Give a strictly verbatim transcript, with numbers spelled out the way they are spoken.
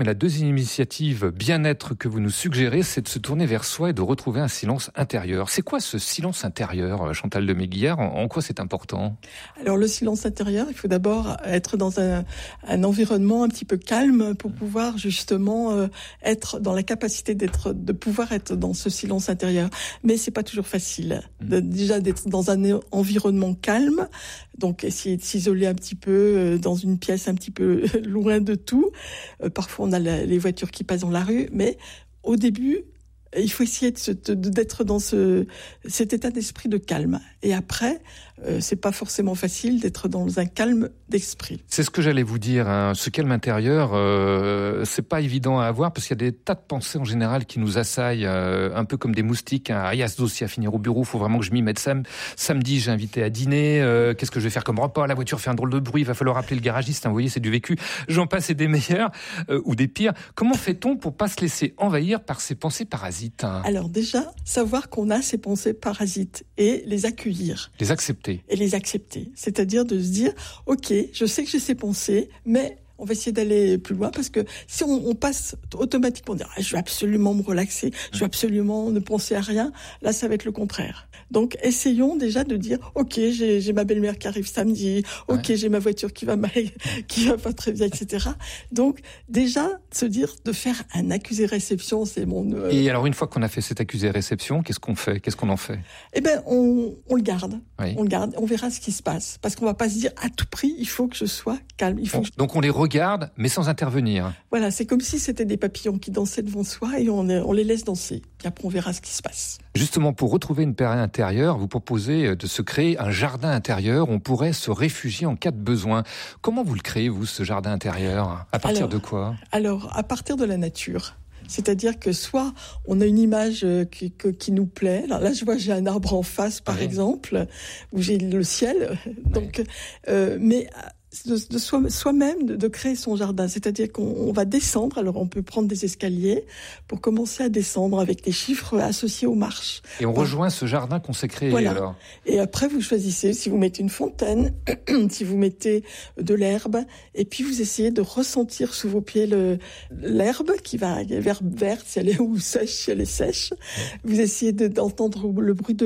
Mais la deuxième initiative bien-être que vous nous suggérez, c'est de se tourner vers soi et de retrouver un silence intérieur. C'est quoi ce silence intérieur, Chantal de Méguière ? En quoi c'est important ? Alors le silence intérieur, il faut d'abord être dans un, un environnement un petit peu calme pour pouvoir justement euh, être dans la capacité d'être, de pouvoir être dans ce silence intérieur. Mais c'est pas toujours facile. De, déjà d'être dans un environnement calme, donc essayer de s'isoler un petit peu euh, dans une pièce un petit peu loin de tout. Euh, parfois on a la, les voitures qui passent dans la rue, mais au début, il faut essayer de se, de, d'être dans ce, cet état d'esprit de calme. Et après, euh, c'est pas forcément facile d'être dans un calme d'esprit. C'est ce que j'allais vous dire. Hein. Ce calme intérieur, euh, c'est pas évident à avoir parce qu'il y a des tas de pensées en général qui nous assaillent, euh, un peu comme des moustiques. Hein. Ah, il y a ce dossier à finir au bureau, faut vraiment que je m'y mette. Sam, samedi, j'ai invité à dîner. Euh, qu'est-ce que je vais faire comme repas ? La voiture fait un drôle de bruit. Il va falloir appeler le garagiste. Hein. Vous voyez, c'est du vécu. J'en passe et des meilleurs euh, ou des pires. Comment fait-on pour pas se laisser envahir par ces pensées parasites ? Hein ? Alors déjà, savoir qu'on a ces pensées parasites et les accueillir. Les accepter. Et les accepter. C'est-à-dire de se dire, ok, je sais que j'ai ces pensées, mais on va essayer d'aller plus loin parce que si on, on passe automatiquement, on dit, ah, je vais absolument me relaxer, je vais absolument ne penser à rien, là ça va être le contraire. Donc essayons déjà de dire, ok, j'ai, j'ai ma belle-mère qui arrive samedi, ok, ouais. j'ai ma voiture qui va mal, qui va pas très bien, et cetera. Donc déjà se dire de faire un accusé-réception, c'est mon. Euh... Et alors une fois qu'on a fait cet accusé-réception, qu'est-ce qu'on fait ? Qu'est-ce qu'on en fait ? Eh ben on, on le garde, oui. on le garde, on verra ce qui se passe, parce qu'on va pas se dire à tout prix, il faut que je sois calme. Il faut bon, que je... Donc on les regarde, mais sans intervenir. Voilà, c'est comme si c'était des papillons qui dansaient devant soi et on, on les laisse danser. Puis après, on verra ce qui se passe. Justement, pour retrouver une paix intérieure, vous proposez de se créer un jardin intérieur. On pourrait se réfugier en cas de besoin. Comment vous le créez, vous, ce jardin intérieur ? À partir alors, de quoi ? Alors, à partir de la nature. C'est-à-dire que soit on a une image qui, qui, qui nous plaît. Alors là, je vois, j'ai un arbre en face, par ouais. exemple, où j'ai le ciel. Donc, ouais. euh, mais de, de soi, soi-même, de, de créer son jardin. C'est-à-dire qu'on on va descendre. Alors, on peut prendre des escaliers pour commencer à descendre avec des chiffres associés aux marches. Et on bon. rejoint ce jardin qu'on s'est créé, voilà. alors. Et après, vous choisissez si vous mettez une fontaine, si vous mettez de l'herbe, et puis vous essayez de ressentir sous vos pieds le, l'herbe qui va vers verte, si elle est ou sèche, si elle est sèche. Ouais. Vous essayez de, d'entendre le bruit de